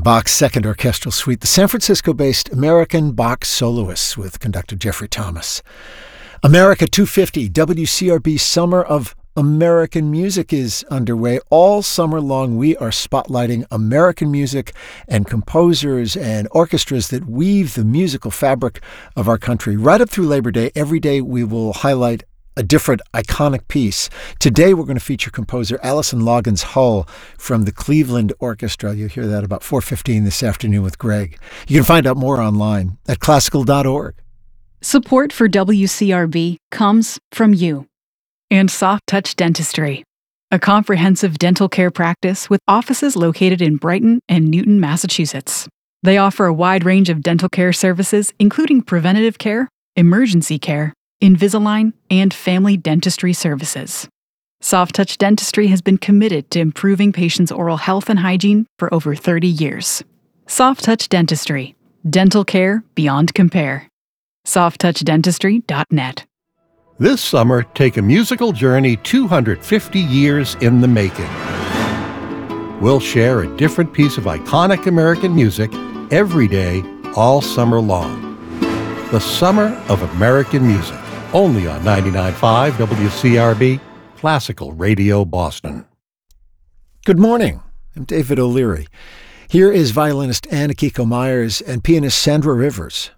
Bach's Second Orchestral Suite, the San Francisco-based American Bach Soloists with conductor Jeffrey Thomas. America 250, WCRB Summer of American Music is underway. All summer long, we are spotlighting American music and composers and orchestras that weave the musical fabric of our country. Right up through Labor Day, every day we will highlight a different iconic piece. Today we're going to feature composer Alison Loggins Hull from the Cleveland Orchestra. You'll hear that about 4:15 this afternoon with Greg. You can find out more online at classical.org. Support for WCRB comes from you and Soft Touch Dentistry, a comprehensive dental care practice with offices located in Brighton and Newton, Massachusetts. They offer a wide range of dental care services, including preventative care, emergency care, Invisalign, and family dentistry services. Soft Touch Dentistry has been committed to improving patients' oral health and hygiene for over 30 years. Soft Touch Dentistry, dental care beyond compare. softtouchdentistry.net. This summer, take a musical journey 250 years in the making. We'll share a different piece of iconic American music every day, all summer long. The Summer of American Music, only on 99.5 WCRB, Classical Radio Boston. Good morning. I'm David O'Leary. Here is violinist Anna Kiko Myers and pianist Sandra Rivers.